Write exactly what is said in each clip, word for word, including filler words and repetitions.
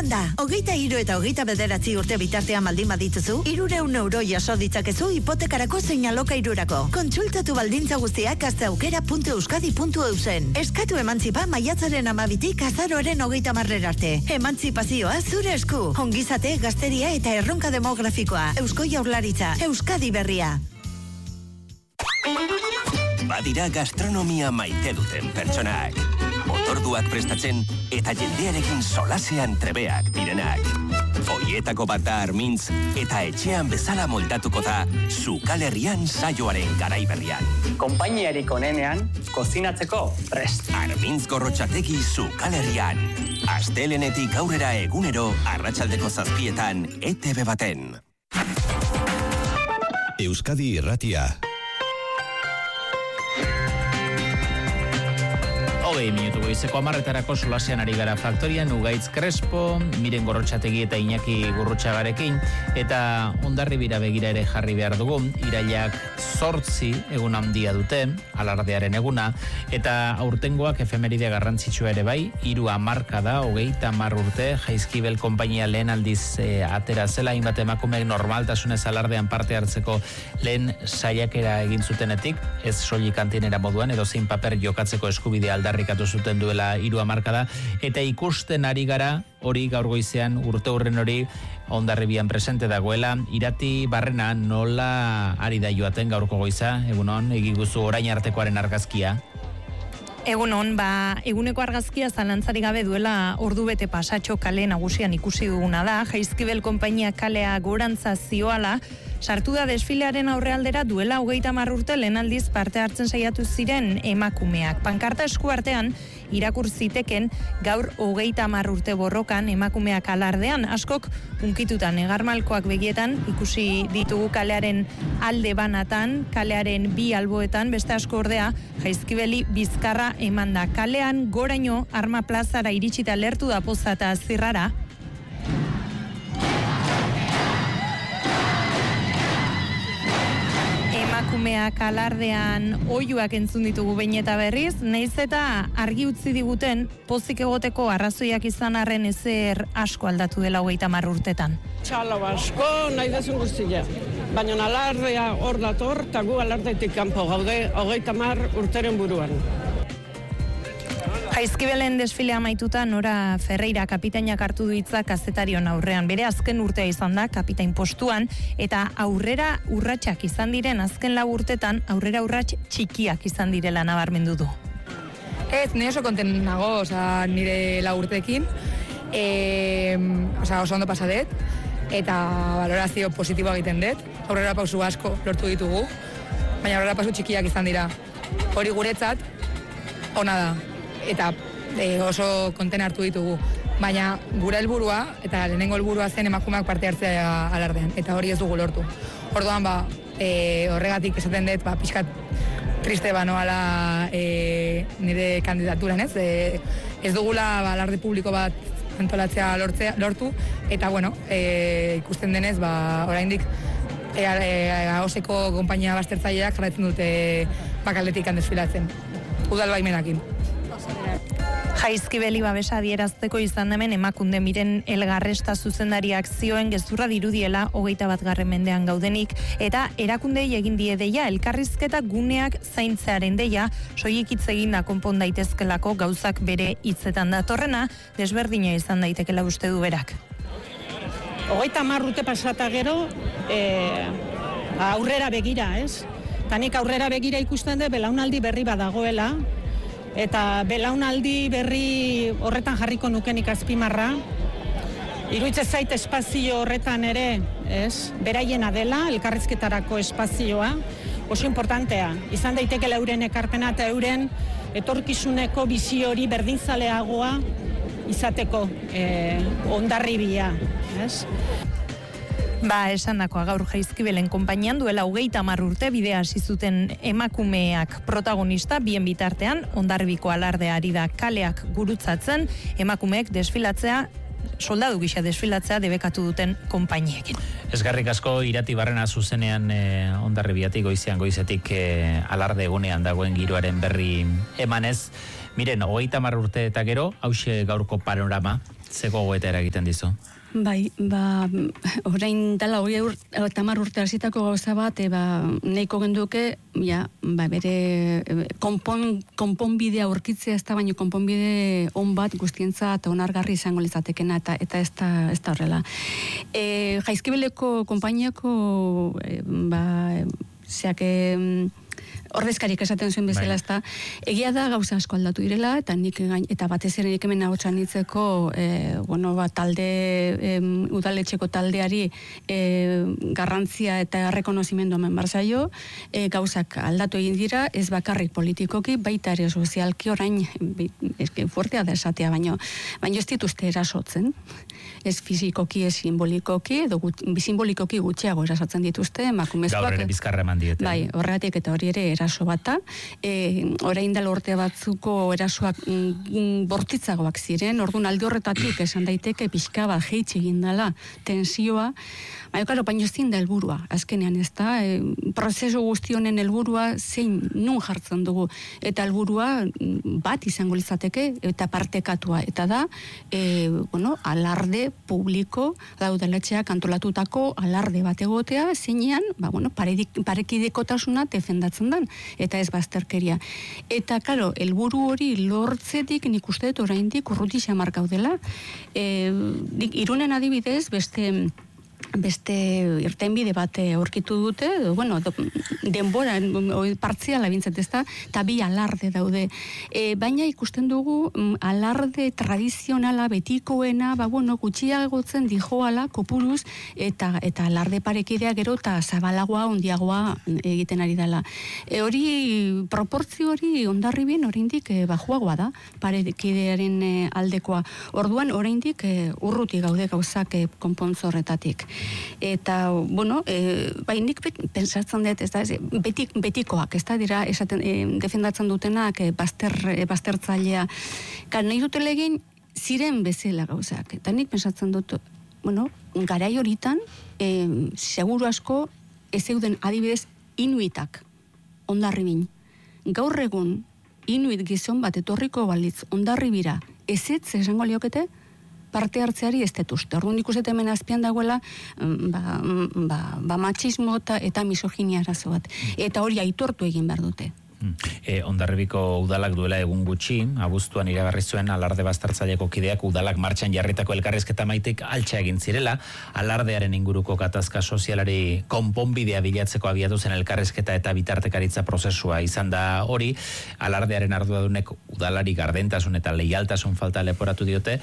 joan da. Hogeita hiru eta hogeita bederatzi urte bitartean baldin badituzu, hirurehun euro jaso ditzakezu hipotekarako zein alokairurako. Kontsultatu baldintza guztiak gazteaukera puntu euskadi puntu eusen. Eskatu emantzipa maiatzaren amabitik azaroaren hogeita marrer arte. Emantzipazioa zure esku. Ongizate, gazteria eta erronka demografikoa. Eusko Jaurlaritza, Euskadi berria. Badira gastronomia maite duten pertsonak. Otorduak prestatzen eta jendearekin solasean trebeak direnak. Hoietako bat da Armintz eta etxean bezala moldatuko da Sukalherrian saioaren garaiberrian. Konpainiarik onenean, kozinatzeko prest. Armintz Gorrotxategi Sukalherrian. Astelenetik aurrera egunero arratsaldeko zazpietan E T B baten. Euskadi Irratia. Hogei minutu goizeko hamarretarako solasean ari gara Faktorian, Ugaitz Crespo, Miren Gorrotxategi eta Iñaki Gurrutxagarekin, eta Hondarribira begira ere jarri behar dugu. Irailak zortzi egun handia dute, alardearen eguna, eta aurtengoak efemeridea garrantzitsua ere bai, hiru hamarka da, hogeita hamar urte, Jaizkibel konpainia lehen aldiz e, atera zela, hainbat emakumeek normaltasunez alardean parte hartzeko lehen saiakera egin zutenetik, ez soilik kantinera moduan, edo zein paper jokatzeko eskubidea aldarrikatu zuten duela hiru hamarkada, eta ikusten ari gara hori gaur goizean urte hurren hori Hondarribian presente dagoela. Irati Barrena, nola ari da joaten gaurko goiza, egunon, egiguzu orain artekoaren argazkia? Egunon, ba, eguneko argazkia zalantzari gabe duela ordu bete pasatxo kale nagusian ikusi duguna da. Jaizkibel konpainia kalea gorantza zioala, sartu da desfilearen aurrealdera duela hogeita hamar urte lehen aldiz parte hartzen saiatu ziren emakumeak. Pankarta esku artean irakur ziteken gaur hogeita hamar urte borrokan emakumeak alardean, askok unkitutan egarmalkoak begietan ikusi ditugu kalearen alde banatan, kalearen bi alboetan, beste asko ordea Jaizkibeli bizkarra eman da. Kalean goraino Arma plazara iritsita lertu da poza eta zirrara. Emakumeak alardean oihuak entzun ditugu behin eta berriz, naiz eta argi utzi diguten pozik egoteko arrazoiak izan arren ezer asko aldatu dela hogeita hamar urtetan. Txalo asko nahi dezun guztia, baina alardea hor dator, eta gu alardetik kanpo gaude hogeita hamar urteren buruan. Jaizkibelen desfilea amaituta Nora Ferreira kapitainak hartu du hitza kazetarion aurrean. Bere azken urtea izan da kapitain postuan, eta aurrera urratsak izan diren azken lau urtetan aurrera urrats txikiak izan direla nabarmendu du. Ez, nire oso konten nago, oza, nire lau urteekin, e, oza, oso ondo pasadet, eta valorazio positiboa egiten dut, aurrera pausu asko lortu ditugu, baina aurrera pausu txikiak izan dira. Hori guretzat, ona da. Eta e, oso konten hartu ditugu. Baina gure helburua eta lehenengo helburua zen emakumeak parte hartzea alardean, eta hori ez dugu lortu. Orduan, ba, e, horregatik esaten dut, ba, pixkat triste banoala e, nire kandidaturan, ez? E, ez dugula ba, alarde publiko bat antolatzea lortzea, lortu, eta bueno, e, ikusten denez, ba, oraindik e, e, Ahoseko konpainia baztertzaileak jarraitzen dute bakaldetik desfilatzen. Udal baimenakin. Jaizkibeli babesa adierazteko izan hemen Emakunde Miren Elgarresta zuzendariak zioen gezurra dirudiela hogeita bat garren mendean gaudenik, eta erakundei egin die deia elkarrizketa guneak zaintzearen deia, soilik hitz eginda konpon daitezkelako gauzak bere hitzetan datorrena, desberdina izan daitekela uste du berak. Hogeita hamar urte pasata gero, e, aurrera begira, ez? Tanik aurrera begira ikusten dut belaunaldi berri badagoela, eta belaunaldi berri horretan jarriko nukenik azpimarra. Iruditzen zait espazio horretan ere, ez, beraiena dela, elkarrizketarako espazioa, oso importantea. Izan daiteke euren ekarpena eta euren etorkizuneko bizio hori berdinzaleagoa izateko eh, Hondarribia, ez? Ba, esandakoa gaur Jaizkibelen konpainian duela hogeita hamar urte bidea hasi zuten emakumeak protagonista, bien bitartean Hondarribiko alardea ari da kaleak gurutzatzen, emakumeek desfilatzea, soldadu gisa desfilatzea debekatu duten konpainiekin. Esgarrik asko Irati Barrena zuzenean eh, Hondarribiatik goizean goizetik eh, alarde egunean dagoen giroaren berri emanez. Miren, hogeita hamar urte eta gero, hauxe gaurko panorama. Ze gogoeta eragiten dizu? Bai, ba, orain dala hori ur, tamar urte hasitako gauza bat, e, ba, nahiko genduke, ja, ba, bere konpon, konponbidea aurkitzea ez da, baina konponbide on bat guztientza eta onargarri izango lizatekena, eta eta ez da, ez da horrela. E, Jaizkibeleko konpainiako, e, ba, zeak, e, ordezkarik esaten zuen bezala, ezta. Egia da gauza asko aldatu direla, eta nik gain, eta batez ere nik hemen ahotsan hitzeko, e, bueno, ba, talde, e, udaletxeko taldeari e, garrantzia eta errekonozimendu hemen barzaio, e, gauzak aldatu egin dira, ez bakarrik politikoki, baita ere sozialki orain, eske fuertea da esatea, baino, baino ez dituzte erasotzen, ez fizikoki, ez simbolikoki, edo gut, simbolikoki gutxiago erasotzen dituzte, emakumezkoak. Gaur ere bizkarra eman diete. Bai, horregatik eta hori ere eraso bata, e, orain dela urte batzuko erasoak mm, bortitzagoak ziren, orduan alde horretatik esan daiteke pixka bat jeitsi egin dela tensioa, baina karo, baino ezin da helburua, azkenean ez da, e, prozesu guzti honen helburua zein nun jartzen dugu, eta helburua bat izango litzateke, eta partekatua, eta da, e, bueno, alarde publiko, daudaletxeak antolatutako alarde bat egotea, zeinean, ba, bueno, parekidekotasuna defendatzen dan, eta ez bazterkeria. Eta, karo, helburu hori lortzetik nik uste dut oraindik urruti xamar gaudela. E, Irunen adibidez, beste beste irtenbide bat aurkitu dute, bueno, denbora partziala bintzat ez da, eta bi alarde daude. E, baina ikusten dugu alarde tradizionala betikoena, ba, bueno, gutxiagotzen dijoala kopuruz, eta eta alarde parekidea gero eta zabalagoa, ondiagoa egiten ari dela. E, hori, proportzio hori ondarribien oraindik e, bajuagoa da, parekidearen e, aldekoa. Orduan oraindik e, urruti gaude gauzak e, konpontzorretatik. Eta, bueno, e, bainik pensatzen dut, ez da, betik, betikoak, ez da, dira, esaten, e, defendatzen dutenak, e, bazter, e, baztertzailea. Kan, nahi dutela egin, ziren bezala gauzak. Eta nik pensatzen dut, bueno, garai horitan, e, seguru asko, ez zeuden adibidez, inuitak, ondarribin. Gaur egun, inuit gizon bat etorriko balitz, ondarribira, ezetz esango liokete, parte hartzeari ez detuzte. Orduan ikuset hemen azpian dagoela ba, ba, ba matxismo eta, eta misoginia arazo bat. Eta hori aitortu egin behar dute. E, Hondarribiko udalak duela egun gutxi, abuztuan iragarri zuen alarde baztertzaileko kideak udalak martxan jarritako elkarrizketa maitek altxa egin zirela, alardearen inguruko gatazka sozialari konponbidea bilatzeko abiatu zen elkarrizketa eta bitartekaritza prozesua izan da hori, alardearen arduradunek udalari gardentasun eta leialtasun falta leporatu diote,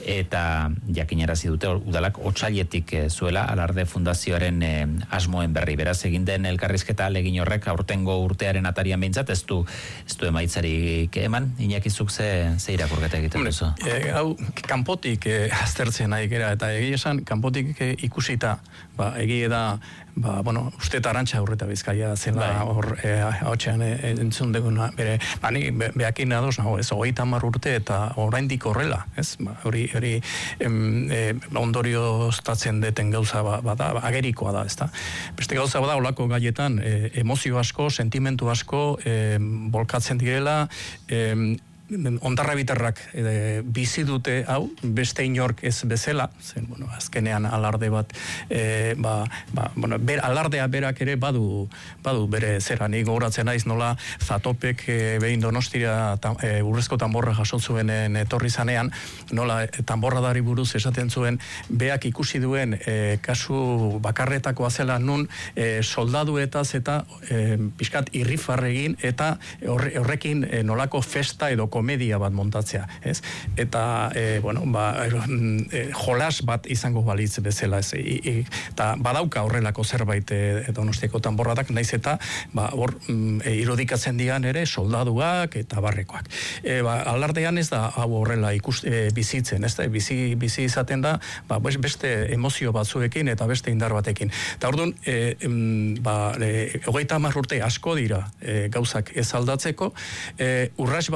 eta jakinarazi dute udalak otsailetik zuela alarde fundazioaren eh, asmoen berri. Beraz, egin den elkarrizketa alegin horrek aurtengo urtearen atarian behintzat, ez du, ez du emaitzarik eman, Iñakizuk ze, ze irakurketa egiten duzu? E, hau, kanpotik e, aztertzen nahi gera, eta egia esan, kanpotik e, ikusita, ba, egia da, ba, bueno, uste eta Arantxa Urreta Bizkaia zela hor e, hautsean e, entzun deguna, bere, ba, ni be, beakin ados nago, ez, hogeita hamar urte eta oraindik horrela, ez, ba, hori, hori em, e, ondorioztatzen deten gauza ba, ba, da, ba, agerikoa da, ez da. Beste gauza bada, olako gaietan, e, emozio asko, sentimentu asko, e, bolkatzen direla, e, ondarrabitarrak e, bizi dute hau, beste inork ez bezala, zen, bueno, azkenean alarde bat, e, ba, ba, bueno, ber, alardea berak ere badu, badu bere zera, nik gogoratzen naiz nola Zatopek e, behin Donostira ta, e, urrezko tamborra jasotzuenen etorri zanean, nola e, tamborradari buruz esaten zuen, beak ikusi duen e, kasu bakarretakoa zela nun e, soldaduetaz eta e, pixkat irrifarregin eta horre, horrekin e, nolako festa edo komedia bat montatzea, ez? Eta, e, bueno, ba, e, jolas bat izango balitz bezala, ez? Eta badauka horrelako zerbait e, Donostiako tamborradak, naiz eta, ba, hor, e, irudikatzen dian ere, soldaduak eta barrekoak. E, ba, alardean ez da hau horrela ikus, e, bizitzen, ez da? Bizi, bizi izaten da, ba, beste emozio batzuekin eta beste indar batekin. Eta orduan, e, em, ba, e, hogeita hamar urte asko dira e, gauzak ez aldatzeko, e, urras batzuk eman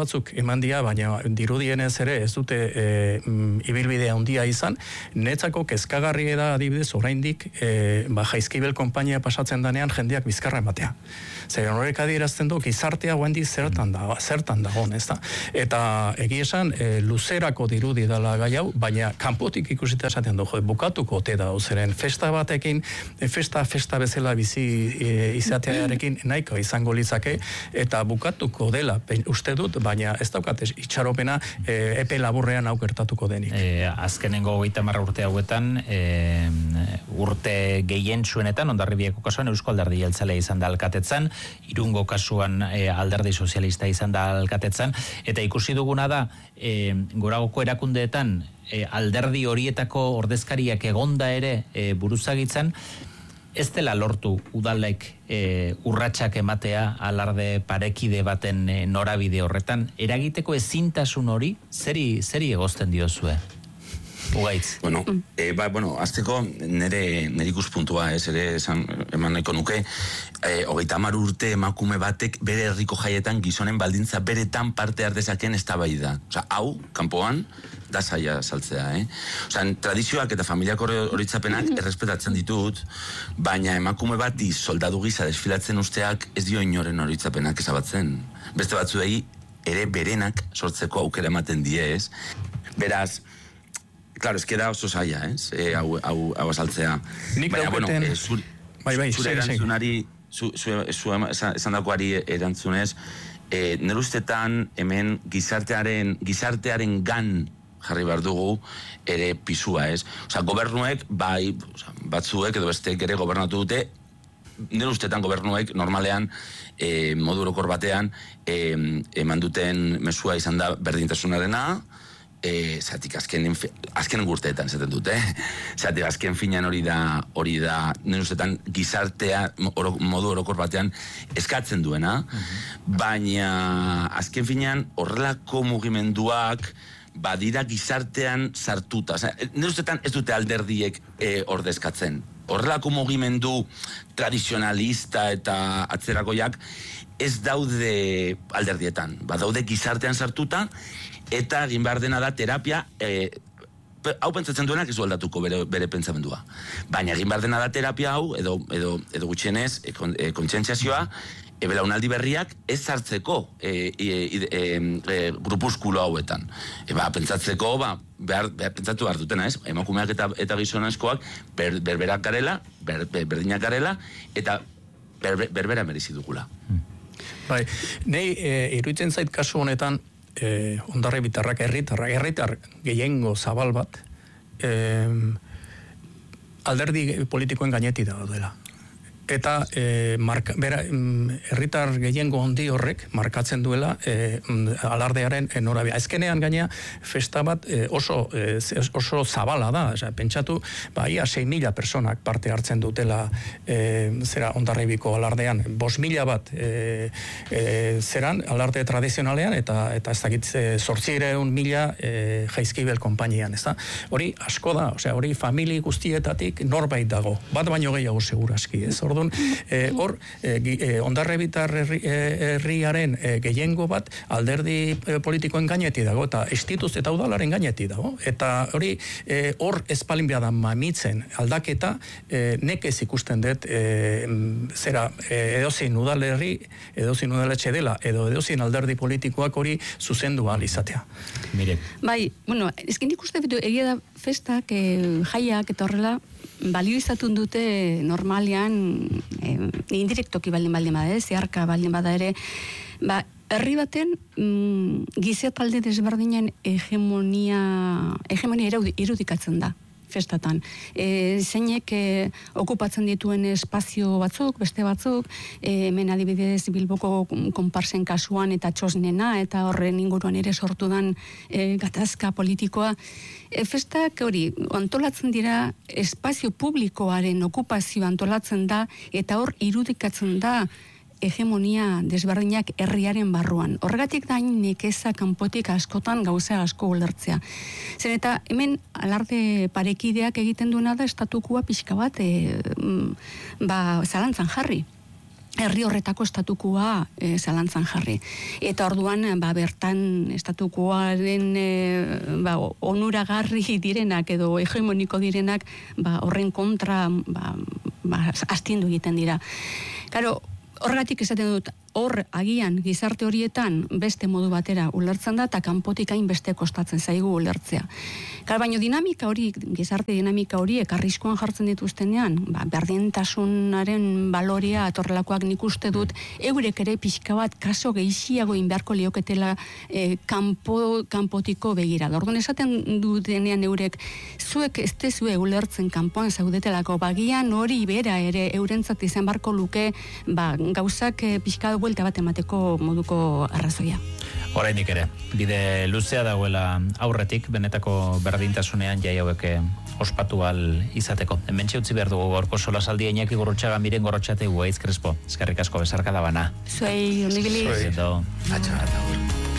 eman dia, baina dirudienez ere ez dute e, ibilbidea handia izan, netzako kezkagarri da adibidez oraindik e, ba, Jaizkibel konpainia pasatzen danean jendeak bizkarra ematea. Zer horrek adierazten du, gizartea guendik zertan da, zertan dagoen, ez da? Eta egia esan, e, luzerako dirudi dela gai hau, baina kanpotik ikusita esaten du, jo, bukatuko ote da, zeren festa batekin, e, festa, festa bezala bizi e, izatearekin nahiko izango litzake, eta bukatuko dela, uste dut, baina ez daukat itxaropena e, epe laburrean aukertatuko denik. E, azkenengo hogeita hamar urte hauetan, e, urte gehien zuenetan, Hondarribiako kasuan Eusko Alderdi Jeltzalea izan da alkatetzan, Irungo kasuan e, Alderdi Sozialista izan da alkatetzan, eta ikusi duguna da, e, goragoko erakundeetan, e, alderdi horietako ordezkariak egonda ere e, buruzagitzan, ez dela lortu udalek e, urratsak ematea alarde parekide baten e, norabide horretan, eragiteko ezintasun hori, zeri, zeri egozten diozue? Ugaitz. Bueno, e, ba, bueno, azteko nire, nire ikuspuntua, ez ere esan, eman nahiko nuke, e, hogeita hamar urte emakume batek bere herriko jaietan gizonen baldintza beretan parte hartezakeen eztabaida. Osea, hau, kanpoan, da zaila saltzea, eh? Osea, tradizioak eta familiako horitzapenak errespetatzen ditut, baina emakume bati soldadu gisa desfilatzen usteak ez dio inoren horitzapenak ezabatzen. Beste batzuei ere berenak sortzeko aukera ematen die, ez? Beraz, claro, es que da oso zaila, ez? Eh, hau, hau, hau asaltzea. Nik baina, bueno, dauketen... eh, zure, bai, bai, zure erantzunari, zu, zu, zu, esan, esan dagoari erantzunez, eh, nire ustetan hemen gizartearen, gizartearen gan jarri behar dugu ere pisua, ez? Osa, gobernuek, bai, osa, batzuek edo bestek ere gobernatu dute, nire ustetan gobernuek normalean e, modu orokor batean e, eman duten mesua izan da berdintasunarena, e, zatik azken, azken gurteetan zaten dute, zatik azken finan hori da, hori da nire ustetan gizartea oro, modu orokor batean eskatzen duena, uh-huh. Baina azken finan horrelako mugimenduak badira gizartean sartuta. Nire ustetan ez dute alderdiek e, ordezkatzen. Horrelako mugimendu tradizionalista eta atzerakoiak ez daude alderdietan. Badaude gizartean sartuta eta egin behar dena da terapia, e, hau pentsatzen duenak ez du aldatuko bere, bere pentsamendua. Baina egin behar dena da terapia hau, edo, edo, edo gutxienez, e, e, kontsientziazioa, e, belaunaldi berriak ez sartzeko e, e, e, e, grupuskulo hauetan. E, ba, pentsatzeko, ba, behar, behar, pentsatu behar dutena, ez? Emakumeak eta, eta gizonezkoak ber, berberak garela, ber, ber, berdinak garela, eta ber, ber, berbera merezi dugula. Bai, nei e, iruditzen zait kasu honetan, e, Hondarribitarrak herritarrak, herritar gehiengo zabal bat, e, alderdi politikoen gainetik daudela. Eta e, marka, bera, herritar gehiengo handi horrek markatzen duela e, alardearen norabidea. Ezkenean gaina festa bat e, oso, e, oso zabala da. Osea, pentsatu, ba, ia sei mila personak parte hartzen dutela e, zera Hondarribiko alardean. Bost mila bat e, e, zeran alarde tradizionalean eta eta ez dakit zortzireun mila e, Jaizkibel konpainian. Ez da? Hori asko da. Osea, hori famili guztietatik norbait dago. Bat baino gehiago seguraski. Ez ordu hor, e, e, Hondarribitar herriaren e, gehiengo bat alderdi e, politikoen gainetik dago, eta instituz eta udalaren gainetik dago. Eta hori, e, hor espalin behar da mamitzen aldaketa, e, nekez ikusten dut, e, zera, e, edozin udalerri, edozin udaletxe dela, edo edozin alderdi politikoak hori zuzendu ahal izatea. Mire. Bai, bueno, ezkin ikusten dut, egia da festak, e, jaiak eta horrela, balio izatun dute normalean e, indirektoki baldin baldin bada, zeharka baldin bada ere, ba, herri baten mm, gizia talde desberdinen hegemonia, hegemonia irudikatzen da festatan. E, zeinek e, okupatzen dituen espazio batzuk, beste batzuk, e, hemen adibidez Bilboko konparsen kasuan eta txosnena, eta horren inguruan ere sortu dan e, gatazka politikoa. E, festak hori, antolatzen dira espazio publikoaren okupazio antolatzen da, eta hor irudikatzen da hegemonia desberdinak herriaren barruan. Horregatik da nekeza kanpotik askotan gauza asko ulertzea. Zer eta hemen alarde parekideak egiten duena da estatukoa pixka bat e, ba, zalantzan jarri. herri horretako estatukoa e, zalantzan jarri. Eta orduan, ba, bertan estatukoaren e, ba, onuragarri direnak edo hegemoniko direnak ba, horren kontra ba, ba, astindu egiten dira. Karo, horregatik esaten dut, hor agian gizarte horietan beste modu batera ulertzen da eta kanpotik hain beste kostatzen zaigu ulertzea. Kar, baino dinamika hori, gizarte dinamika hori ekarrizkoan jartzen dituztenean, ba, berdintasunaren balorea atorrelakoak nik uste dut, eurek ere pixka bat kaso gehiago inbeharko lioketela eh, kanpo, kanpotiko begira. Orduan esaten dutenean eurek, zuek ez tezue ulertzen kanpoan zaudetelako, bagian hori bera ere eurentzat izan barko luke, ba, gauzak eh, pixka buelta bat emateko moduko arrazoia. Oraindik ere, bide luzea dagoela aurretik, benetako berdintasunean jai hauek ospatu al izateko. Hementxe utzi behar dugu gaurko solasaldia Iñaki Gurrutxaga, Miren Gorrotxate, Guaiz Crespo. Eskerrik asko, besarka da bana. Zuei, ondibili. Zuei. Atxo, atxo.